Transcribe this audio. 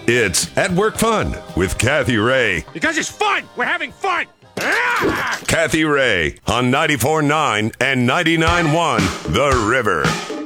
It's At Work Fun with Kathy Ray. Because it's fun. We're having fun. Kathy Ray on 94.9 and 99.1 The River.